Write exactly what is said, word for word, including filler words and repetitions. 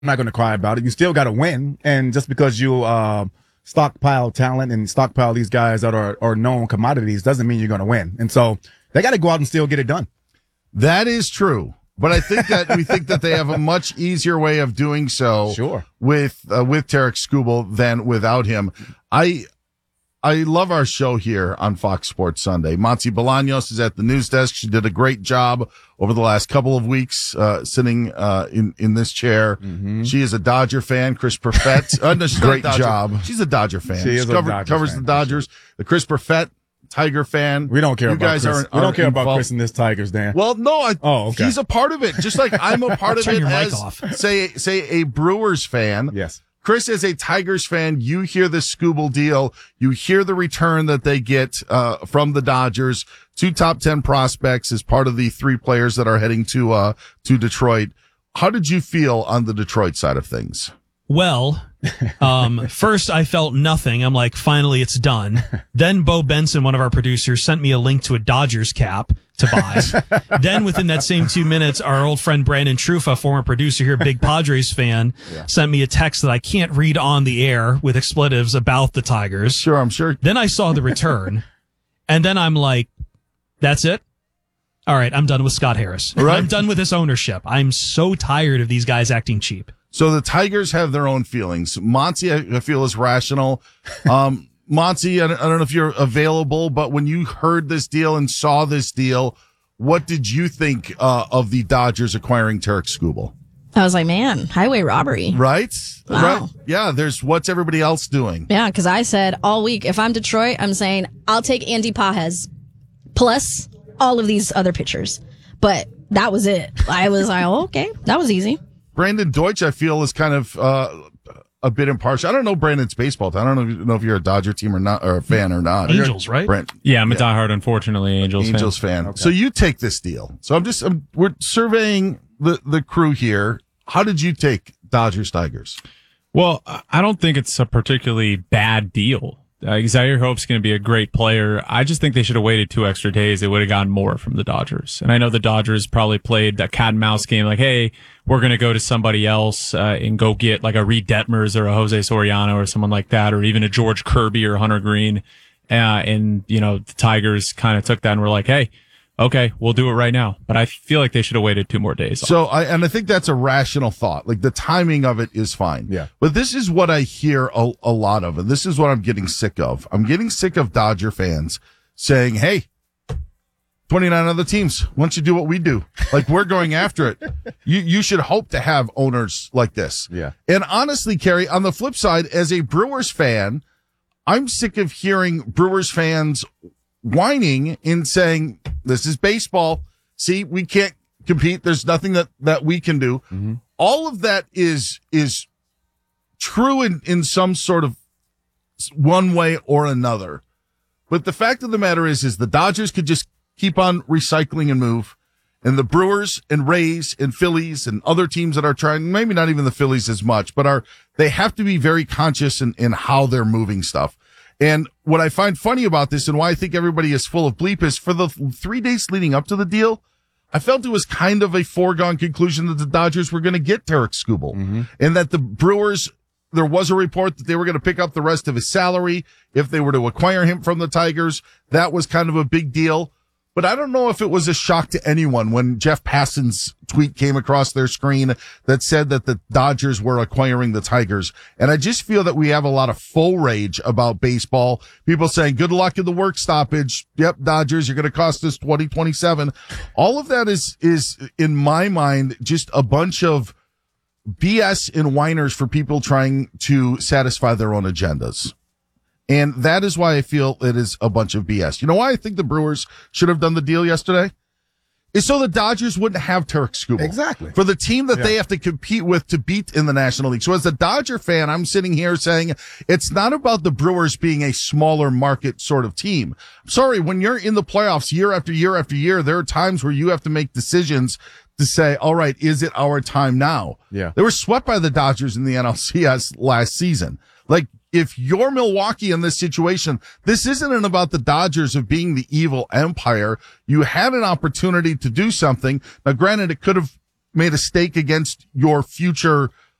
not going to cry about it. You still got to win. And just because you uh, stockpile talent and stockpile these guys that are, are known commodities doesn't mean you're going to win. And so they got to go out and still get it done. That is true. But I think that we think that they have a much easier way of doing so sure. with uh, with Tarik Skubal than without him. I I love our show here on Fox Sports Sunday. Monty Bolaños is at the news desk. She did a great job over the last couple of weeks uh sitting uh in in this chair. Mm-hmm. She is a Dodger fan. Chris Perfett, uh, no, she's great job. She's a Dodger fan. She She's is covered, a Dodger covers fan, the Dodgers. sure. The Chris Perfett Tiger fan. We don't care you about guys Chris. Aren't, we don't care involved. about Chris and this Tigers, Dan. Well, no, I, oh, okay. he's a part of it, just like I'm a part of Turn it your mic as, off. say, say a Brewers fan. Yes. Chris, as a Tigers fan, you hear the Skubal deal. You hear the return that they get uh from the Dodgers. Two top ten prospects as part of the three players that are heading to uh to Detroit. How did you feel on the Detroit side of things? Well, um, first I felt nothing. I'm like, finally it's done. Then Bo Benson, one of our producers, sent me a link to a Dodgers cap to buy. Then within that same two minutes, our old friend Brandon Trufa, former producer here, big Padres fan, yeah. sent me a text that I can't read on the air with expletives about the Tigers. Sure, I'm sure. Then I saw the return, and then I'm like, that's it? All right, I'm done with Scott Harris. Right. I'm done with this ownership. I'm so tired of these guys acting cheap. So the Tigers have their own feelings. Monty, I feel, is rational. Um, Monty, I don't, I don't know if you're available, but when you heard this deal and saw this deal, what did you think uh, of the Dodgers acquiring Tarik Skubal? I was like, man, highway robbery. Right? Wow. Right? Yeah, there's what's everybody else doing. Yeah, because I said all week, if I'm Detroit, I'm saying I'll take Andy Pages plus all of these other pitchers. But that was it. I was like, oh, okay, that was easy. Brandon Deutsch, I feel, is kind of uh, a bit impartial. I don't know Brandon's baseball. I don't know if, you know if you're a Dodger team or not, or a fan or not. Angels, right? Brand, yeah, I'm a yeah. diehard, unfortunately, Angels, Angels fan. fan. Okay. So you take this deal. So I'm just, I'm, we're surveying the, the crew here. How did you take Dodgers Tigers? Well, I don't think it's a particularly bad deal. Uh, Zaire Hope's going to be a great player. I just think they should have waited two extra days. They would have gotten more from the Dodgers. And I know the Dodgers probably played that cat and mouse game like, hey, we're going to go to somebody else uh, and go get like a Reed Detmers or a Jose Soriano or someone like that, or even a George Kirby or Hunter Green. Uh, and, you know, the Tigers kind of took that and were like, hey, okay, we'll do it right now. But I feel like they should have waited two more days. So, I, and I think that's a rational thought. Like the timing of it is fine. Yeah. But this is what I hear a, a lot of, and this is what I'm getting sick of. I'm getting sick of Dodger fans saying, hey, twenty-nine other teams, why don't you do what we do? Like we're going after it. You, you should hope to have owners like this. Yeah. And honestly, Kerry, on the flip side, as a Brewers fan, I'm sick of hearing Brewers fans whining and saying, this is baseball. See, we can't compete. There's nothing that, that we can do. Mm-hmm. All of that is, is true in, in some sort of one way or another. But the fact of the matter is, is the Dodgers could just keep on recycling and move. And the Brewers and Rays and Phillies and other teams that are trying, maybe not even the Phillies as much, but are, they have to be very conscious in, in how they're moving stuff. And what I find funny about this and why I think everybody is full of bleep is for the three days leading up to the deal, I felt it was kind of a foregone conclusion that the Dodgers were going to get Tarik Skubal mm-hmm. and that the Brewers, there was a report that they were going to pick up the rest of his salary if they were to acquire him from the Tigers. That was kind of a big deal. But I don't know if it was a shock to anyone when Jeff Passan's tweet came across their screen that said that the Dodgers were acquiring the Tigers. And I just feel that we have a lot of full rage about baseball. People saying, good luck in the work stoppage. Yep, Dodgers, you're going to cost us twenty twenty-seven. All of that is, is in my mind, just a bunch of B S and whiners for people trying to satisfy their own agendas. And that is why I feel it is a bunch of B S. You know why I think the Brewers should have done the deal yesterday? Is so the Dodgers wouldn't have Tarik Skubal. Exactly. For the team that yeah. they have to compete with to beat in the National League. So as a Dodger fan, I'm sitting here saying it's not about the Brewers being a smaller market sort of team. I'm sorry, when you're in the playoffs year after year after year, there are times where you have to make decisions to say, all right, is it our time now? Yeah. They were swept by the Dodgers in the N L C S last season. Like, if you're Milwaukee in this situation, this isn't about the Dodgers of being the evil empire. You had an opportunity to do something. Now, granted, it could have made a stake against your future